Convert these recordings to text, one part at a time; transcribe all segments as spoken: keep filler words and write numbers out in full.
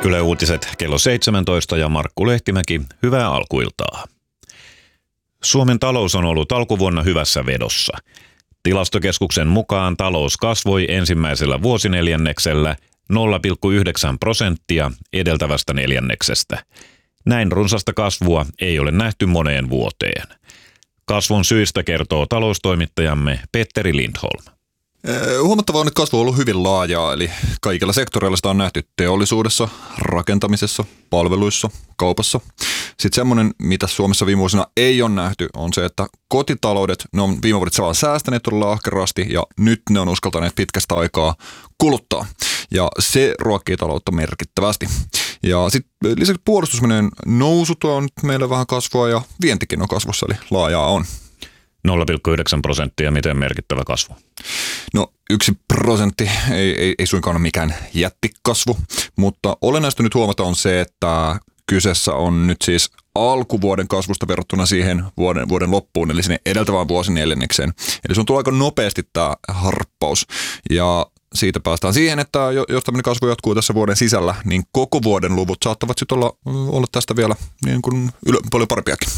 Yle Uutiset kello seitsemäntoista ja Markku Lehtimäki, hyvää alkuiltaa. Suomen talous on ollut alkuvuonna hyvässä vedossa. Tilastokeskuksen mukaan talous kasvoi ensimmäisellä vuosineljänneksellä nolla pilkku yhdeksän prosenttia edeltävästä neljänneksestä. Näin runsasta kasvua ei ole nähty moneen vuoteen. Kasvun syistä kertoo taloustoimittajamme Petteri Lindholm. Huomattavaa on, että kasvu on ollut hyvin laajaa, eli kaikilla sektoreilla sitä on nähty teollisuudessa, rakentamisessa, palveluissa, kaupassa. Sitten semmoinen, mitä Suomessa viime vuosina ei ole nähty, on se, että kotitaloudet, ne on viime vuodet vaan säästäneet todella ahkerasti ja nyt ne on uskaltaneet pitkästä aikaa kuluttaa. Ja se ruokkii taloutta merkittävästi. Ja sitten lisäksi puolustusmenojen nousut on nyt meillä vähän kasvua ja vientikin on kasvussa, eli laajaa on. nolla pilkku yhdeksän prosenttia, miten merkittävä kasvu? No yksi prosentti ei, ei, ei suinkaan ole mikään jättikasvu, mutta olennaista nyt huomata on se, että kyseessä on nyt siis alkuvuoden kasvusta verrattuna siihen vuoden, vuoden loppuun, eli sinne edeltävään vuosineljännekseen. Eli se on tullut aika nopeasti tämä harppaus ja siitä päästään siihen, että jos tämmöinen kasvu jatkuu tässä vuoden sisällä, niin koko vuoden luvut saattavat sitten olla, olla tästä vielä niin kuin ylö, paljon parempiakin.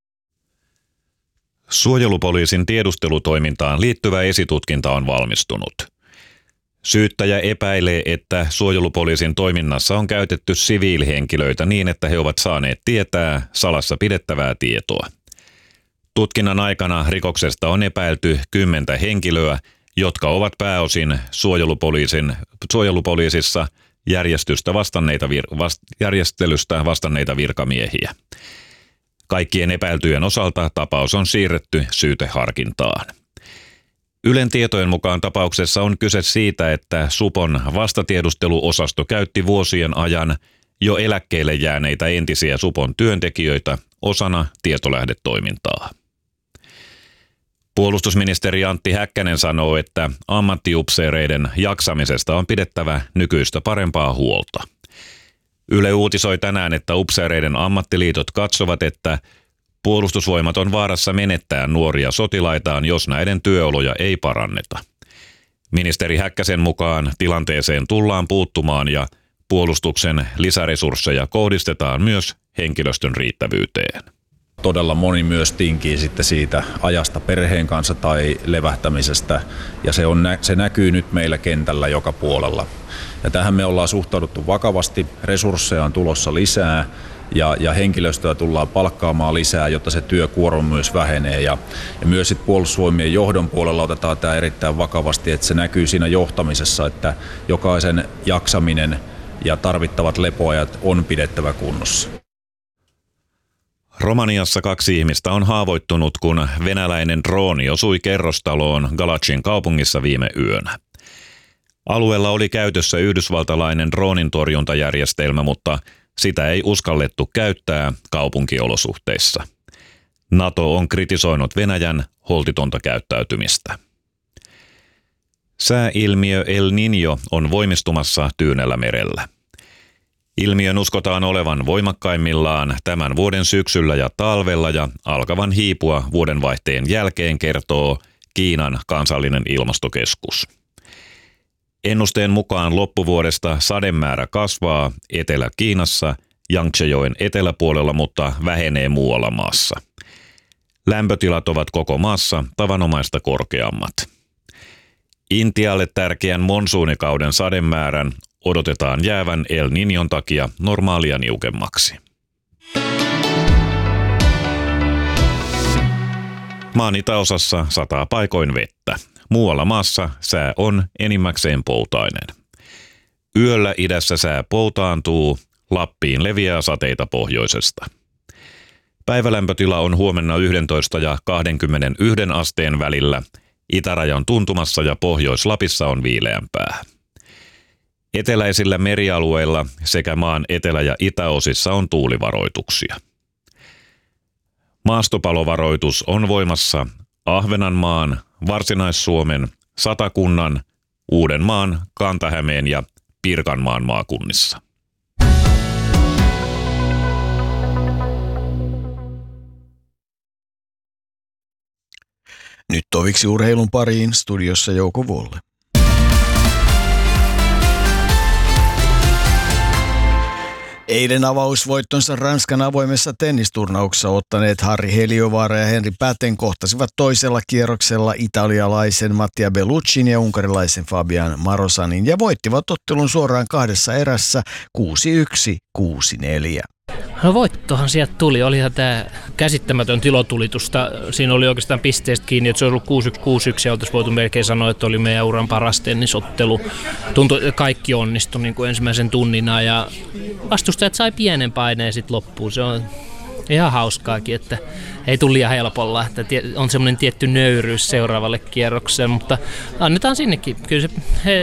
Suojelupoliisin tiedustelutoimintaan liittyvä esitutkinta on valmistunut. Syyttäjä epäilee, että suojelupoliisin toiminnassa on käytetty siviilihenkilöitä niin, että he ovat saaneet tietää salassa pidettävää tietoa. Tutkinnan aikana rikoksesta on epäilty kymmentä henkilöä, jotka ovat pääosin suojelupoliisin, suojelupoliisissa järjestystä vastanneita vir, vast, järjestelystä vastanneita virkamiehiä. Kaikkien epäiltyjen osalta tapaus on siirretty syyteharkintaan. Ylen tietojen mukaan tapauksessa on kyse siitä, että Supon vastatiedusteluosasto käytti vuosien ajan jo eläkkeelle jääneitä entisiä Supon työntekijöitä osana tietolähdetoimintaa. Puolustusministeri Antti Häkkänen sanoo, että ammattiupseereiden jaksamisesta on pidettävä nykyistä parempaa huolta. Yle uutisoi tänään, että upseereiden ammattiliitot katsovat, että Puolustusvoimat on vaarassa menettää nuoria sotilaitaan, jos näiden työoloja ei paranneta. Ministeri Häkkäsen mukaan tilanteeseen tullaan puuttumaan ja puolustuksen lisäresursseja kohdistetaan myös henkilöstön riittävyyteen. Todella moni myös tinkii sitten siitä ajasta perheen kanssa tai levähtämisestä ja se, on, se näkyy nyt meillä kentällä joka puolella. Ja tähän me ollaan suhtauduttu vakavasti, resursseja on tulossa lisää ja, ja henkilöstöä tullaan palkkaamaan lisää, jotta se työkuorma myös vähenee. Ja, ja myös sit puolustusvoimien johdon puolella otetaan tämä erittäin vakavasti, että se näkyy siinä johtamisessa, että jokaisen jaksaminen ja tarvittavat lepoajat on pidettävä kunnossa. Romaniassa kaksi ihmistä on haavoittunut, kun venäläinen drooni osui kerrostaloon Galacin kaupungissa viime yönä. Alueella oli käytössä yhdysvaltalainen droonintorjuntajärjestelmä, mutta sitä ei uskallettu käyttää kaupunkiolosuhteissa. NATO on kritisoinut Venäjän holtitonta käyttäytymistä. Sääilmiö El Niño on voimistumassa Tyynellä merellä. Ilmiön uskotaan olevan voimakkaimmillaan tämän vuoden syksyllä ja talvella ja alkavan hiipua vuodenvaihteen jälkeen, kertoo Kiinan kansallinen ilmastokeskus. Ennusteen mukaan loppuvuodesta sademäärä kasvaa Etelä-Kiinassa Yangtze-joen eteläpuolella, mutta vähenee muualla maassa. Lämpötilat ovat koko maassa tavanomaista korkeammat. Intialle tärkeän monsuunikauden sademäärän odotetaan jäävän El Niñon takia normaalia niukemmaksi. Maan itäosassa sataa paikoin vettä. Muualla maassa sää on enimmäkseen poutainen. Yöllä idässä sää poutaantuu, Lappiin leviää sateita pohjoisesta. Päivälämpötila on huomenna yksitoista ja kaksikymmentäyksi asteen välillä. Itärajan tuntumassa ja Pohjois-Lapissa on viileämpää. Eteläisillä merialueilla sekä maan etelä- ja itäosissa on tuulivaroituksia. Maastopalovaroitus on voimassa Ahvenanmaan, Varsinais-Suomen, Satakunnan, Uudenmaan, Kanta-Hämeen ja Pirkanmaan maakunnissa. Nyt toviksi urheilun pariin, studiossa Jouko Volle. Eilen avausvoittonsa Ranskan avoimessa tennisturnauksessa ottaneet Harri Heliövaara ja Henri Päten kohtasivat toisella kierroksella italialaisen Mattia Belluccin ja unkarilaisen Fabian Marosanin ja voittivat ottelun suoraan kahdessa erässä kuusi yksi, kuusi neljä. No voittohan sieltä tuli. Olihan tämä käsittämätön tilotulitusta. Siinä oli oikeastaan pisteestä kiinni, että se olisi ollut kuusi yksi kuusi yksi ja oltaisiin voitu melkein sanoa, että oli meidän uran paras tennisottelu. Tuntui, että kaikki onnistui niin kuin ensimmäisen tunnina ja vastustajat sai pienen paineen sitten loppuun. Se on ihan hauskaakin, että ei tule liian helpolla, että on semmoinen tietty nöyryys seuraavalle kierrokselle, mutta annetaan sinnekin. Kyllä se, he